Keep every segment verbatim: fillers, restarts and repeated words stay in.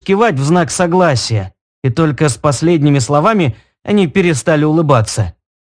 кивать в знак согласия, и только с последними словами они перестали улыбаться.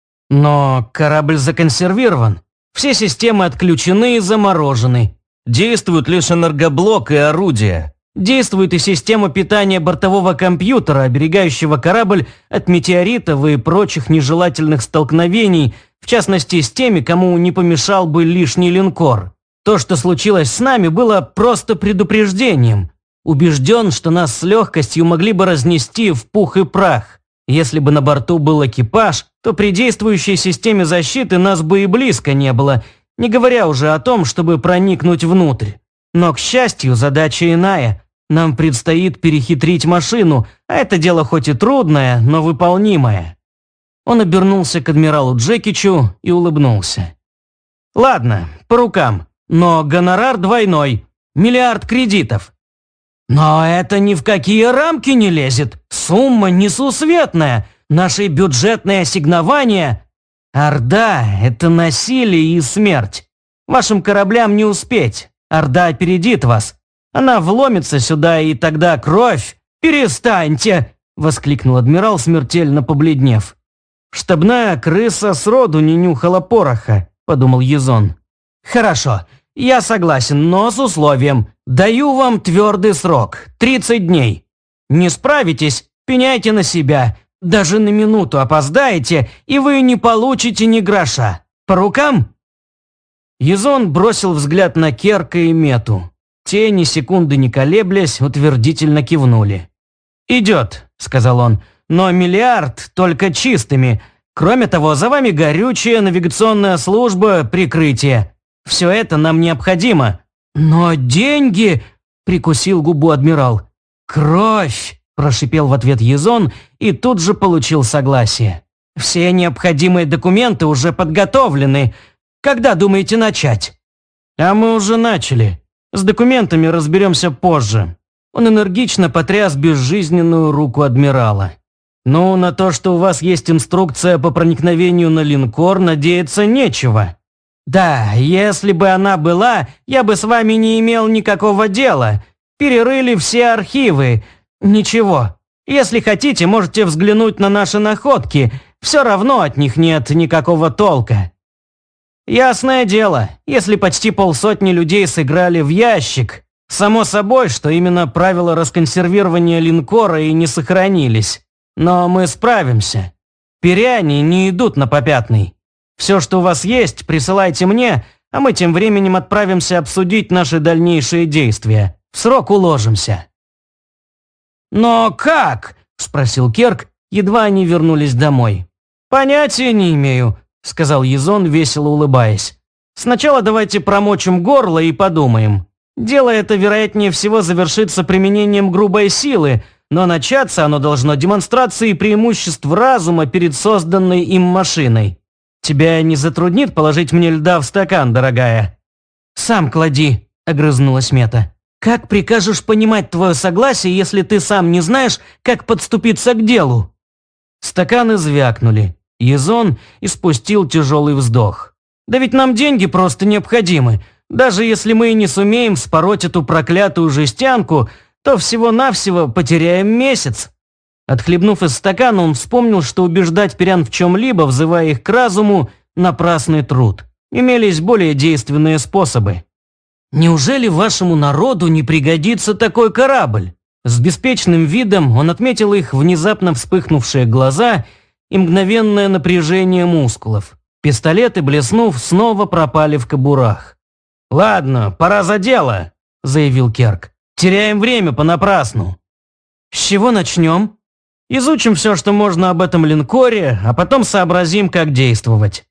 Но корабль законсервирован, все системы отключены и заморожены. Действуют лишь энергоблок и орудия. Действует и система питания бортового компьютера, оберегающего корабль от метеоритов и прочих нежелательных столкновений, в частности с теми, кому не помешал бы лишний линкор. То, что случилось с нами, было просто предупреждением. Убежден, что нас с легкостью могли бы разнести в пух и прах. Если бы на борту был экипаж, то при действующей системе защиты нас бы и близко не было, не говоря уже о том, чтобы проникнуть внутрь. Но, к счастью, задача иная. Нам предстоит перехитрить машину, а это дело хоть и трудное, но выполнимое. Он обернулся к адмиралу Джекичу и улыбнулся. Ладно, по рукам, но гонорар двойной, миллиард кредитов. Но это ни в какие рамки не лезет, сумма несусветная, наши бюджетные ассигнования. Орда – это насилие и смерть. Вашим кораблям не успеть, Орда опередит вас. Она вломится сюда, и тогда кровь... «Перестаньте!» – воскликнул адмирал, смертельно побледнев. «Штабная крыса сроду не нюхала пороха», – подумал Язон. «Хорошо, я согласен, но с условием. Даю вам твердый срок – тридцать дней. Не справитесь – пеняйте на себя. Даже на минуту опоздаете, и вы не получите ни гроша. По рукам?» Язон бросил взгляд на Керка и Мету. Те, ни секунды не колеблясь, утвердительно кивнули. «Идет», – сказал он, – «но миллиард только чистыми. Кроме того, за вами горючее, навигационная служба, прикрытие. Все это нам необходимо». «Но деньги», – прикусил губу адмирал. «Кровь», – прошипел в ответ Язон и тут же получил согласие. «Все необходимые документы уже подготовлены. Когда думаете начать?» «А мы уже начали. С документами разберемся позже». Он энергично потряс безжизненную руку адмирала. «Ну, на то, что у вас есть инструкция по проникновению на линкор, надеяться нечего». «Да, если бы она была, я бы с вами не имел никакого дела. Перерыли все архивы. Ничего. Если хотите, можете взглянуть на наши находки. Все равно от них нет никакого толка». «Ясное дело, если почти полсотни людей сыграли в ящик, само собой, что именно правила расконсервирования линкора и не сохранились. Но мы справимся. Пиряне не идут на попятный. Все, что у вас есть, присылайте мне, а мы тем временем отправимся обсудить наши дальнейшие действия. В срок уложимся». «Но как?» – спросил Керк, едва они вернулись домой. «Понятия не имею», – сказал Язон, весело улыбаясь. «Сначала давайте промочим горло и подумаем. Дело это, вероятнее всего, завершится применением грубой силы, но начаться оно должно демонстрацией преимуществ разума перед созданной им машиной. Тебя не затруднит положить мне льда в стакан, дорогая?» «Сам клади», – огрызнулась Мета. «Как прикажешь понимать твое согласие, если ты сам не знаешь, как подступиться к делу?» Стаканы звякнули. Язон испустил тяжелый вздох. «Да ведь нам деньги просто необходимы. Даже если мы и не сумеем вспороть эту проклятую жестянку, то всего-навсего потеряем месяц». Отхлебнув из стакана, он вспомнил, что убеждать пирян в чем-либо, взывая их к разуму, напрасный труд. Имелись более действенные способы. «Неужели вашему народу не пригодится такой корабль?» С беспечным видом он отметил их внезапно вспыхнувшие глаза и мгновенное напряжение мускулов. Пистолеты, блеснув, снова пропали в кобурах. «Ладно, пора за дело», – заявил Керк. «Теряем время понапрасну». «С чего начнем?» «Изучим все, что можно об этом линкоре, а потом сообразим, как действовать».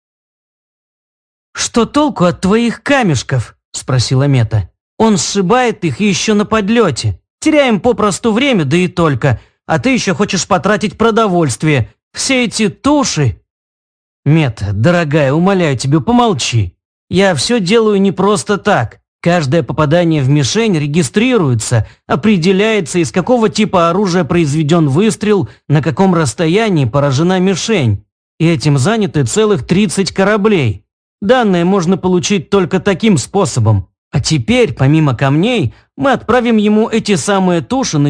«Что толку от твоих камешков?» – спросила Мета. «Он сшибает их еще на подлете. Теряем попросту время, да и только. А ты еще хочешь потратить продовольствие. Все эти туши...» «Мета, дорогая, умоляю тебя, помолчи. Я все делаю не просто так. Каждое попадание в мишень регистрируется, определяется, из какого типа оружия произведен выстрел, на каком расстоянии поражена мишень. И этим заняты целых тридцать кораблей. Данные можно получить только таким способом. А теперь, помимо камней, мы отправим ему эти самые туши на